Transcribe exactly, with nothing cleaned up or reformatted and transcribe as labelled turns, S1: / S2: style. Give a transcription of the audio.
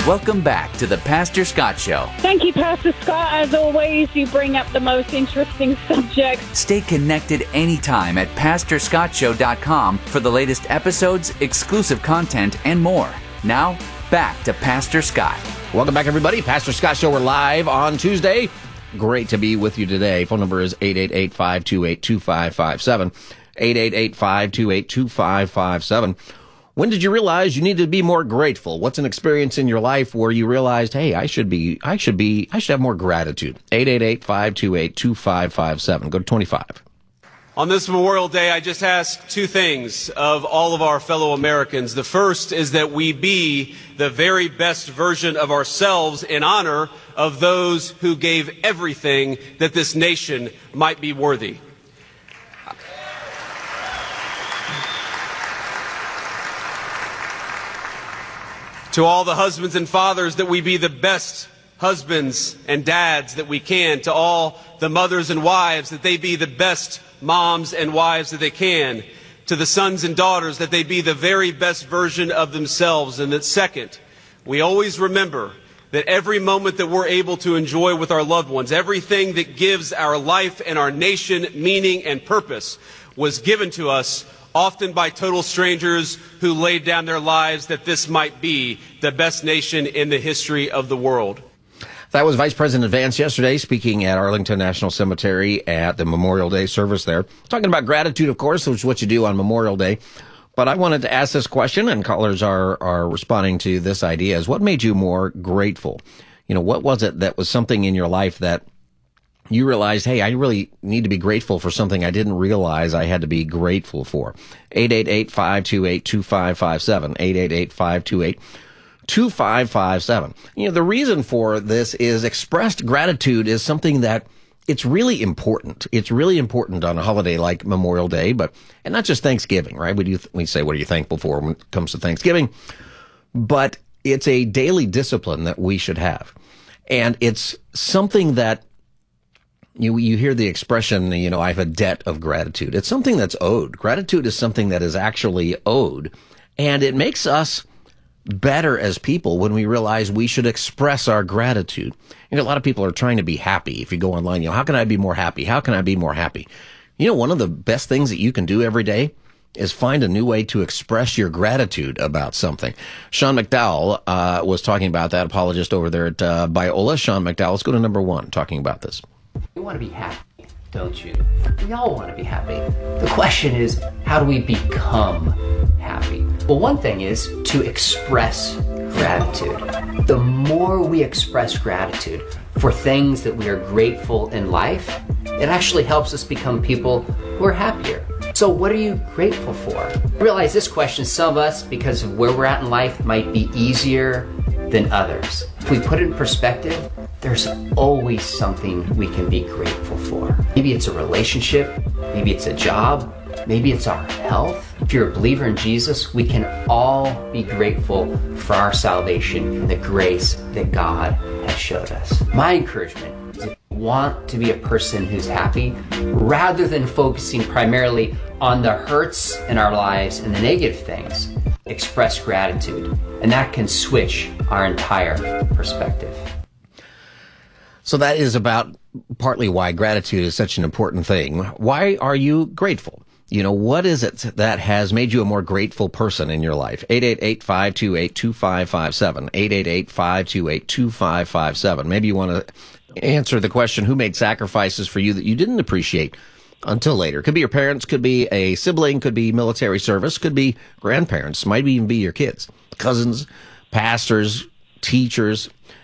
S1: Welcome back to the Pastor Scott Show.
S2: Thank you, Pastor Scott. As always, you bring up the most interesting subjects.
S1: Stay connected anytime at pastor scott show dot com for the latest episodes, exclusive content, and more. Now, back to Pastor Scott.
S3: Welcome back, everybody. Pastor Scott Show. We're live on Tuesday. Great to be with you today. Phone number is eight eight eight, five two eight, two five five seven. eight eight eight, five two eight, two five five seven. When did you realize you needed to be more grateful? What's an experience in your life where you realized, hey, I should be, I should be, I should have more gratitude? eight eight eight, five two eight, two five five seven. Go to twenty-five.
S4: On this Memorial Day, I just ask two things of all of our fellow Americans. The first is that we be the very best version of ourselves in honor of those who gave everything that this nation might be worthy. To all the husbands and fathers, that we be the best husbands and dads that we can. To all the mothers and wives, that they be the best moms and wives that they can. To the sons and daughters, that they be the very best version of themselves. And that second, we always remember that every moment that we're able to enjoy with our loved ones, everything that gives our life and our nation meaning and purpose, was given to us often by total strangers who laid down their lives that this might be the best nation in the history of the world.
S3: That was Vice President Vance yesterday speaking at Arlington National Cemetery at the Memorial Day service there. Talking about gratitude, of course, which is what you do on Memorial Day. But I wanted to ask this question, and callers are, are responding to this idea, is what made you more grateful? You know, what was it that was something in your life that you realized, hey, I really need to be grateful for something I didn't realize I had to be grateful for? eight eight eight, five two eight, two five five seven. eight eight eight, five two eight, two five five seven. You know, the reason for this is expressed gratitude is something that it's really important. It's really important on a holiday like Memorial Day, but, and not just Thanksgiving, right? We do, we say, what are you thankful for when it comes to Thanksgiving? But it's a daily discipline that we should have. And it's something that You you hear the expression, you know, I have a debt of gratitude. It's something that's owed. Gratitude is something that is actually owed. And it makes us better as people when we realize we should express our gratitude. You know, a lot of people are trying to be happy. If you go online, you know, how can I be more happy? How can I be more happy? You know, one of the best things that you can do every day is find a new way to express your gratitude about something. Sean McDowell uh, was talking about that, apologist over there at uh, Biola. Sean McDowell, let's go to number one, talking about this.
S5: You want to be happy, don't you? We all want to be happy. The question is, how do we become happy? Well, one thing is to express gratitude. The more we express gratitude for things that we are grateful in life, it actually helps us become people who are happier. So what are you grateful for? I realize this question, some of us, because of where we're at in life, might be easier than others. If we put it in perspective, there's always something we can be grateful for. Maybe it's a relationship, maybe it's a job, maybe it's our health. If you're a believer in Jesus, we can all be grateful for our salvation and the grace that God has showed us. My encouragement is if you want to be a person who's happy, rather than focusing primarily on the hurts in our lives and the negative things, express gratitude, and that can switch our entire perspective.
S3: So that is about partly why gratitude is such an important thing. Why are you grateful? You know, what is it that has made you a more grateful person in your life? eight eight eight, five two eight, two five five seven. eight eight eight, five two eight, two five five seven. Maybe you want to answer the question, who made sacrifices for you that you didn't appreciate until later? Could be your parents, could be a sibling, could be military service, could be grandparents, might even be your kids, cousins, pastors, teachers.